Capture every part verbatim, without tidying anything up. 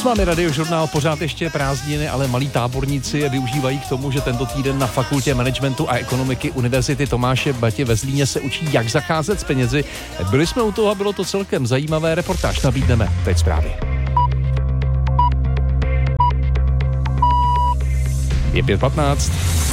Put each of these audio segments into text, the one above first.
vámi Radiožurnál, pořád ještě prázdniny, ale malí táborníci je využívají k tomu, že tento týden na Fakultě managementu a ekonomiky Univerzity Tomáše Bati ve Zlíně se učí, jak zacházet s penězi. Byli jsme u toho a bylo to celkem zajímavé. Reportáž nabídneme teď zprávy. Je pět patnáct.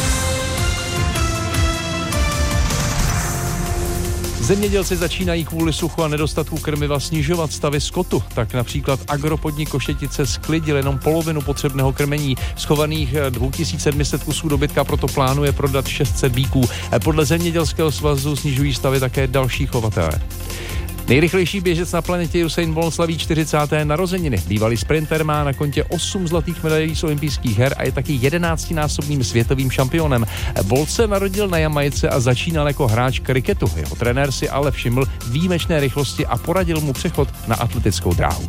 Zemědělci začínají kvůli suchu a nedostatku krmiva snižovat stavy skotu. Tak například agropodnik Koštětice sklidil jenom polovinu potřebného krmení. Schovaných dva tisíce sedm set kusů dobytka proto plánuje prodat šest set býků. Podle Zemědělského svazu snižují stavy také další chovatelé. Nejrychlejší běžec na planetě Usain Bolt slaví čtyřicáté narozeniny. Bývalý sprinter má na kontě osm zlatých medailí z olympijských her a je taky jedenáctinásobným světovým šampionem. Bolt se narodil na Jamajce a začínal jako hráč kriketu. Jeho trenér si ale všiml výjimečné rychlosti a poradil mu přechod na atletickou dráhu.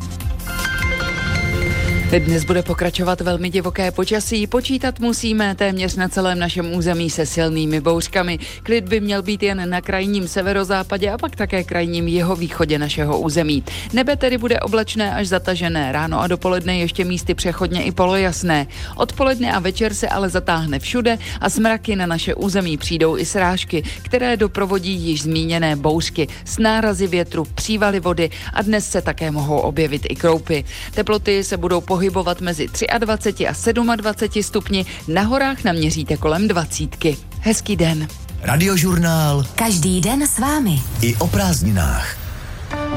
Dnes bude pokračovat velmi divoké počasí. Počítat musíme téměř na celém našem území se silnými bouřkami. Klid by měl být jen na krajním severozápadě a pak také krajním jihovýchodě našeho území. Nebe tedy bude oblačné až zatažené. Ráno a dopoledne ještě místy přechodně i polojasné. Odpoledne a večer se ale zatáhne všude a z mraky na naše území přijdou i srážky, které doprovodí již zmíněné bouřky s nárazy větru, přívaly vody a dnes se také mohou objevit i kroupy. Teploty se budou pohybovat pohybovat mezi dvacet tři a dvacet sedm stupni, na horách naměříte kolem dvacítky. Hezký den. Radiožurnál. Každý den s vámi. I o prázdninách.